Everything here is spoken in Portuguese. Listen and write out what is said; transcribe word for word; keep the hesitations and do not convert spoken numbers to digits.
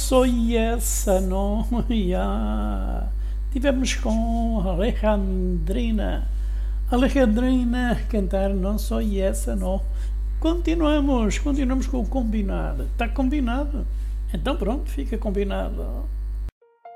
soy essa, não? Yeah. Tivemos com Alejandrina. Alejandrina a cantar Não Soy Essa, não. Continuamos, continuamos com o combinado. Está combinado? Então pronto, fica combinado.